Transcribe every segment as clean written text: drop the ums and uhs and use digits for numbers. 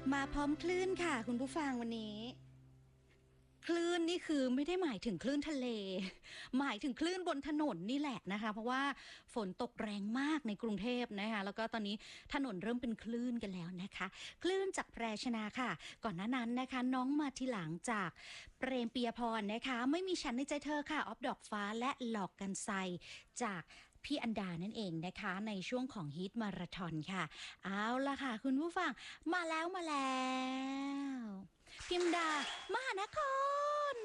มาพร้อมคลื่นค่ะคุณผู้ฟังวันนี้คลื่นนี่คือไม่ได้หมายถึงคลื่นทะเลหมายถึงคลื่นบนถนนนี่แหละนะคะเพราะว่าฝนตกแรงมากในกรุงเทพนะคะแล้วก็ตอนนี้ถนนเริ่มเป็นคลื่นกันแล้วนะคะคลื่นจากแพรชนาค่ะก่อนหน้านั้นนะคะน้องมาทีหลังจากเปรมปียพรนะคะไม่มีฉันในใจเธอค่ะออฟดอกฟ้าและหลอกกันไซจากพี่อันดานั่นเองนะคะในช่วงของฮิตมาราธอนค่ะเอาล่ะค่ะคุณผู้ฟังมาแล้วพิมดามหานคร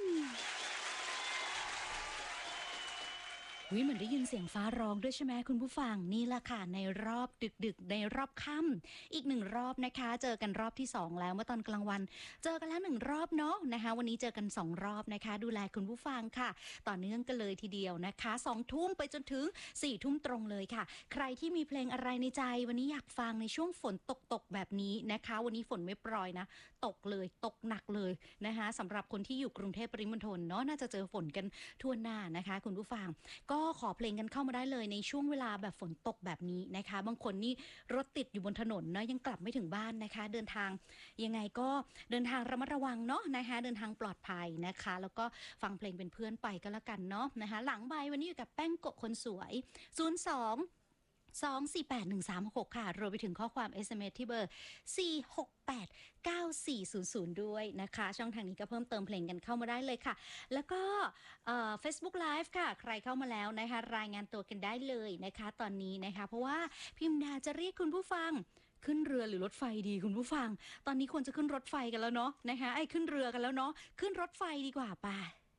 เหมือนได้ยินเสียงฟ้าร้องด้วยใช่ไหมคุณผู้ฟังนี่แหละค่ะในรอบดึกในรอบค่ำอีกหนึ่งรอบนะคะเจอกันรอบที่2แล้วเมื่อตอนกลางวันเจอกันแล้ว1รอบเนาะนะคะวันนี้เจอกัน2รอบนะคะดูแลคุณผู้ฟังค่ะต่อเนื่องกันเลยทีเดียวนะคะ2ทุ่มไปจนถึง4ทุ่มตรงเลยค่ะใครที่มีเพลงอะไรในใจวันนี้อยากฟังในช่วงฝนตกแบบนี้นะคะวันนี้ฝนไม่โปรยนะตกเลยตกหนักเลยนะคะสำหรับคนที่อยู่กรุงเทพปริมณฑลเนาะน่าจะเจอฝนกันทั่วหน้านะคะคุณผู้ฟัง ก็ขอเพลงกันเข้ามาได้เลยในช่วงเวลาแบบฝนตกแบบนี้นะคะบางคนนี่รถติดอยู่บนถนนนะยังกลับไม่ถึงบ้านนะคะเดินทางยังไงก็เดินทางระมัดระวังเนาะนะคะเดินทางปลอดภัยนะคะแล้วก็ฟังเพลงเป็นเพื่อนไปก็แล้วกันเนาะนะคะหลังใบวันนี้อยู่กับแป้งโกะคนสวย02 2481366ค่ะรวมไปถึงข้อความ SMS ที่เบอร์4689400ด้วยนะคะช่องทางนี้ก็เพิ่มเติมเพลงกันเข้ามาได้เลยค่ะแล้วก็Facebook Live ค่ะใครเข้ามาแล้วนะคะรายงานตัวกันได้เลยนะคะตอนนี้นะคะเพราะว่าพิมดาจะเรียกคุณผู้ฟังขึ้นเรือหรือรถไฟดีคุณผู้ฟังตอนนี้ควรจะขึ้นรถไฟกันแล้วเนาะนะคะขึ้นเรือกันแล้วเนาะขึ้นรถไฟดีกว่าป่ะ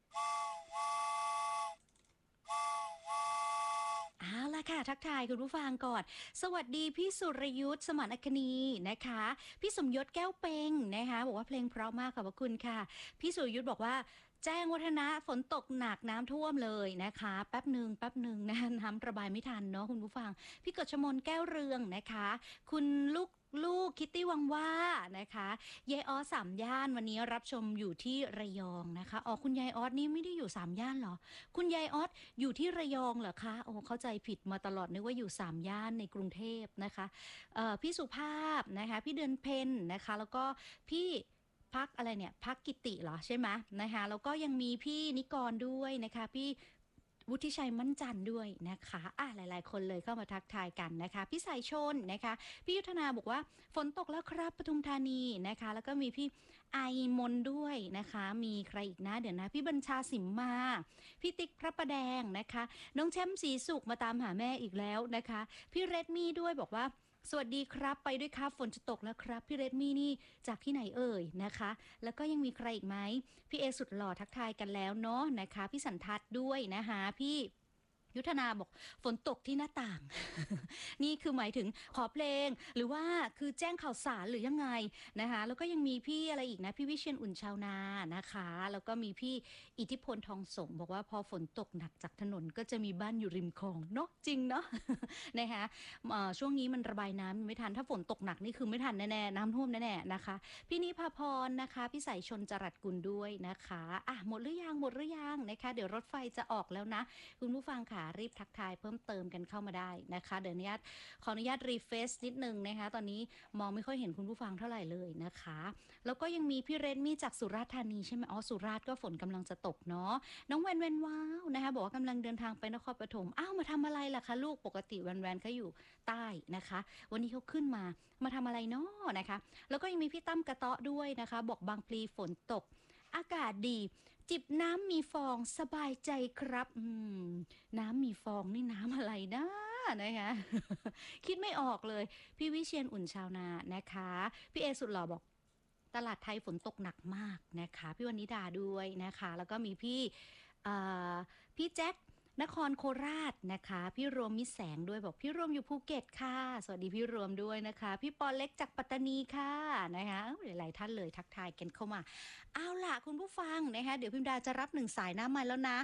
เอาล่ะค่ะทักทายคุณผู้ฟังก่อนสวัสดีพี่สุรยุทธสมานอัคนีนะคะพี่สมยศแก้วเปงนะคะบอกว่าเพลงเพราะมากขอบพระคุณค่ะพี่สุรยุทธบอกว่าแจ้งวัฒนะฝนตกหนักน้ำท่วมเลยนะคะแป๊บหนึ่งนะน้ำระบายไม่ทันเนาะคุณผู้ฟังพี่กฤษมนแก้วเรืองนะคะคุณลูกคิตตี้วังว่านะคะยายออสสามย่านวันนี้รับชมอยู่ที่ระยองนะคะอ๋อคุณยายออสนี่ไม่ได้อยู่3ย่านเหรอคุณยายออสอยู่ที่ระยองเหรอคะโอ้เข้าใจผิดมาตลอดนึกว่าอยู่3ย่านในกรุงเทพนะคะพี่สุภาพนะคะพี่เดือนเพ็ญนะคะแล้วก็พี่พักอะไรเนี่ยพักกิติเหรอใช่ไหมนะคะแล้วก็ยังมีพี่นิกรด้วยนะคะพี่วุฒิชัยมั่นจันทร์ด้วยนะคะหลายๆคนเลยเข้ามาทักทายกันนะคะพี่สายชนนะคะพี่ยุทธนาบอกว่าฝนตกแล้วครับปทุมธานีนะคะแล้วก็มีพี่ไอมนด้วยนะคะมีใครอีกนะเดี๋ยวนะพี่บัญชาสิมมาพี่ติ๊กพระประแดงนะคะน้องแชมป์ศรีสุขมาตามหาแม่อีกแล้วนะคะพี่เรดมี่ด้วยบอกว่าสวัสดีครับไปด้วยครับฝนจะตกแล้วครับพี่เรดมี่นี่จากที่ไหนเอ่ยนะคะแล้วก็ยังมีใครอีกไหมพี่เอสุดหล่อทักทายกันแล้วเนาะนะคะพี่สันทัดด้วยนะคะพี่ยุทธนาบอกฝนตกที่หน้าต่าง นี่คือหมายถึงขอเพลงหรือว่าคือแจ้งข่าวสารหรือยังไงนะคะแล้วก็ยังมีพี่อะไรอีกนะพี่วิเชียรอุ่นชาวนานะคะแล้วก็มีพี่อิทธิพลทองสมบอกว่าพอฝนตกหนักจากถนนก็จะมีบ้านอยู่ริมคลองเนาะจริงเนาะ นะคะช่วงนี้มันระบายน้ำไม่ทันถ้าฝนตกหนักนี่คือไม่ทันแน่ๆน้ำท่วมแน่ๆนะคะพี่นิพาพรนะคะพี่สายชนจรัสกุลด้วยนะคะหมดหรือยังนะคะเดี๋ยวรถไฟจะออกแล้วนะคุณผู้ฟังค่ะรีบทักทายเพิ่มเติมกันเข้ามาได้นะคะเดี๋ยวขออนุญาตรีเฟซนิดนึงนะคะตอนนี้มองไม่ค่อยเห็นคุณผู้ฟังเท่าไหร่เลยนะคะแล้วก็ยังมีพี่เรนมี่จากสุราษฎร์ธานีใช่ไหมสุราษฎร์ก็ฝนกำลังจะตกเนาะน้องแวนว้าวนะคะบอกว่ากำลังเดินทางไปนครปฐมมาทำอะไรล่ะคะลูกปกติแวนเขาอยู่ใต้นะคะวันนี้เขาขึ้นมาทำอะไรเนาะนะคะแล้วก็ยังมีพี่ตั้มกระเตาะด้วยนะคะบอกบางพลีฝนตกอากาศดีจิบน้ำมีฟองสบายใจครับน้ำมีฟองนี่น้ำอะไรนะนะคะคิดไม่ออกเลยพี่วิเชียรอุ่นชาวนานะคะพี่เอสุดหล่อบอกตลาดไทยฝนตกหนักมากนะคะพี่วนิดาด้วยนะคะแล้วก็มีพี่แจ็คนครโคราชนะคะพี่รวมมิตรแสงด้วยบอกพี่รวมอยู่ภูเก็ตค่ะสวัสดีพี่รวมด้วยนะคะพี่ปอเล็กจากปัตตานีค่ะนะคะหลายๆท่านเลยทักทายกันเข้ามาเอาล่ะคุณผู้ฟังนะคะเดี๋ยวพิมดาจะรับ1สายหน้าใหม่แล้วนะ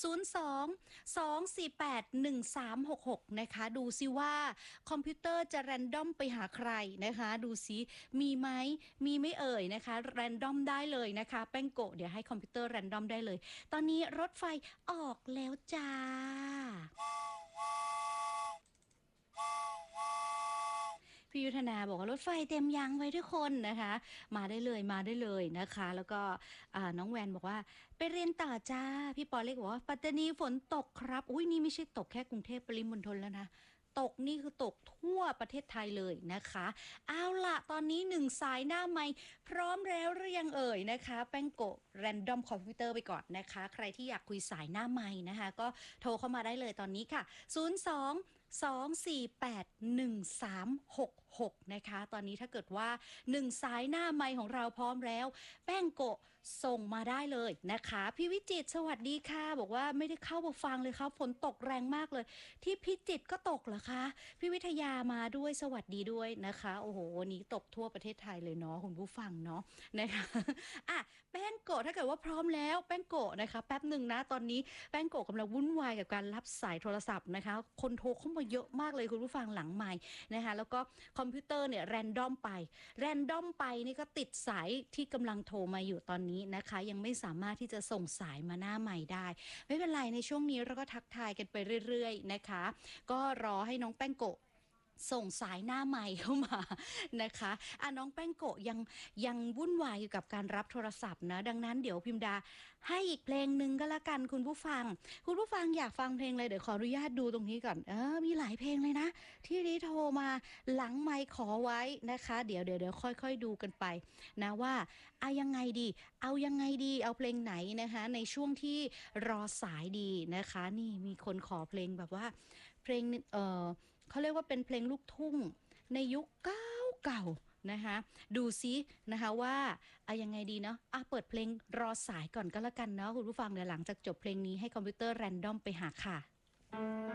02 248 1366นะคะดูซิว่าคอมพิวเตอร์จะแรนดอมไปหาใครนะคะดูซิมีไหมมีไม่เอ่ยนะคะแรนดอมได้เลยนะคะแป้งโกะเดี๋ยวให้คอมพิวเตอร์แรนดอมได้เลยตอนนี้รถไฟออกแล้วจ้าพี่ยุทธนาบอกว่ารถไฟเต็มยังไว้ทุกคนนะคะมาได้เลยมาได้เลยนะคะแล้วก็น้องแวนบอกว่าไปเรียนต่อจ้าพี่ปอเล็กบอกว่าปัตตานีฝนตกครับอุ้ยนี่ไม่ใช่ตกแค่กรุงเทพปริมณฑลแล้วนะตกนี่คือตกทั่วประเทศไทยเลยนะคะเอาล่ะตอนนี้หนึ่งสายหน้าไมค์พร้อมแล้วหรือยังเอ่ยนะคะแป้งโกะแรนดอมคอมพิวเตอร์ไปก่อนนะคะใครที่อยากคุยสายหน้าไมค์นะคะก็โทรเข้ามาได้เลยตอนนี้ค่ะ02-248-1366นะคะตอนนี้ถ้าเกิดว่า1สายหน้าไมค์ของเราพร้อมแล้วแป้งโกะส่งมาได้เลยนะคะพี่วิจิตรสวัสดีค่ะบอกว่าไม่ได้เข้ามาฟังเลยครับฝนตกแรงมากเลยที่พิจิตรก็ตกเหรอคะพี่วิทยามาด้วยสวัสดีด้วยนะคะโอ้โหวันนี้ตกทั่วประเทศไทยเลยเนาะคุณผู้ฟังเนาะนะคะอ่ะแป้งโกะถ้าเกิดว่าพร้อมแล้วแป้งโกะนะคะแป๊บหนึ่งนะตอนนี้แป้งโกะกำลังวุ่นวายกับการรับสายโทรศัพท์นะคะคนโทรเข้ามาเยอะมากเลยคุณผู้ฟังหลังไมค์นะคะแล้วก็คอมพิวเตอร์เนี่ยแรนดอมไปนี่ก็ติดสายที่กำลังโทรมาอยู่ตอนนี้นะคะยังไม่สามารถที่จะส่งสายมาหน้าใหม่ได้ไม่เป็นไรในช่วงนี้เราก็ทักทายกันไปเรื่อยๆนะคะก็รอให้น้องแป้งโกะส่งสายหน้าใหม่เข้ามานะคะน้องแป้งโกะยังวุ่นวายอยู่กับการรับโทรศัพท์นะดังนั้นเดี๋ยวพิมดาให้อีกเพลงหนึ่งก็แล้วกันคุณผู้ฟังอยากฟังเพลงอะไรเดี๋ยวขออนุญาตดูตรงนี้ก่อนมีหลายเพลงเลยนะที่นี้โทรมาหลังไมค์ขอไว้นะคะเดี๋ยวค่อยๆดูกันไปนะว่ายังไงดีเอายังไงดีเอาเพลงไหนนะคะในช่วงที่รอสายดีนะคะนี่มีคนขอเพลงแบบว่าเพลงเขาเรียกว่าเป็นเพลงลูกทุ่งในยุคเก่านะคะดูซินะคะว่ายังไงดีเนาะเปิดเพลงรอสายก่อนก็แล้วกันเนาะคุณผู้ฟังเดี๋ยวหลังจากจบเพลงนี้ให้คอมพิวเตอร์แรนดอมไปหาค่ะ